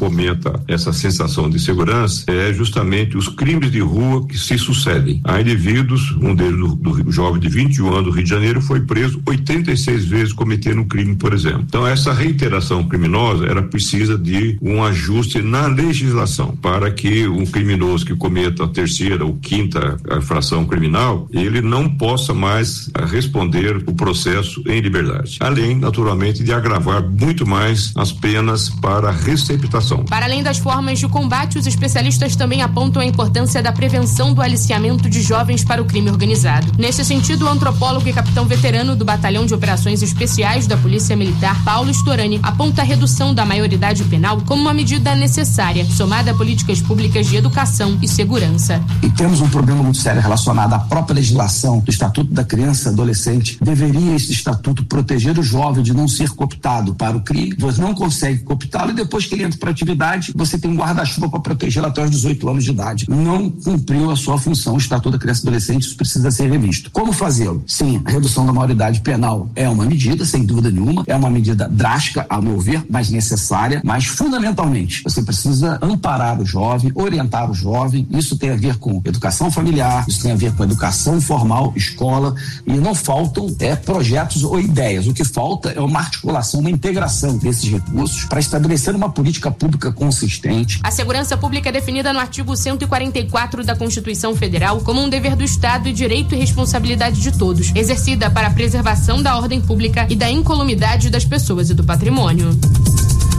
fomenta essa sensação de segurança é justamente os crimes de rua que se sucedem. Há indivíduos, um deles do jovem de 21 anos do Rio de Janeiro foi preso 86 vezes cometendo um crime, por exemplo. Então essa reiteração criminosa era precisa de um ajuste na legislação para que um criminoso que cometa a terceira ou quinta infração criminal, ele não possa mais responder o processo em liberdade. Além, naturalmente, de agravar muito mais as penas para receptação. Para além das formas de combate, os especialistas também apontam a importância da prevenção do aliciamento de jovens para o crime organizado. Nesse sentido, o antropólogo e capitão veterano do Batalhão de Operações Especiais da Polícia Militar, Paulo Storani, aponta a redução da maioridade penal como uma medida necessária, somada a políticas públicas de educação e segurança. E temos um problema muito sério relacionado à própria legislação do Estatuto da Criança e Adolescente. Deveria esse estatuto proteger o jovem de não ser cooptado para o crime. Você não consegue cooptá-lo e depois que ele entra para a atividade, você tem um guarda-chuva para protegê-lo até os 18 anos de idade. Não cumpriu a sua função. O Estatuto da Criança e Adolescente, isso precisa ser revisto. Como fazê-lo? Sim, a redução da maioridade penal é uma medida, sem dúvida nenhuma, é uma medida drástica, ao meu ver, mas necessária, mas fundamentalmente, você precisa amparar o jovem, orientar o jovem. Isso tem a ver com educação familiar, isso tem a ver com educação formal, escola, e não faltam projetos ou ideias. O que falta é uma articulação, uma integração desses recursos para estabelecer uma política pública consistente. A segurança pública é definida no artigo 144 da Constituição Federal como um dever do Estado e direito e responsabilidade de todos, exercida para a preservação da ordem pública e da incolumidade das pessoas e do patrimônio.